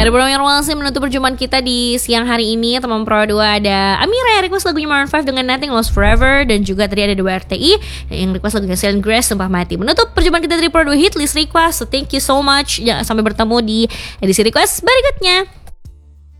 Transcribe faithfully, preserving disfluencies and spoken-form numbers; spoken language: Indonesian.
Ada Bruno Mars yang menutup perjumpaan kita di siang hari ini. Teman Pro dua ada Amira yang request lagunya Maroon five dengan Nothing Lost Forever. Dan juga tadi ada dua R T I yang request lagunya Silent Grace, Sumpah Mati. Menutup perjumpaan kita dari Pro dua Hit List Request. So thank you so much. Ya, sampai bertemu di edisi request berikutnya.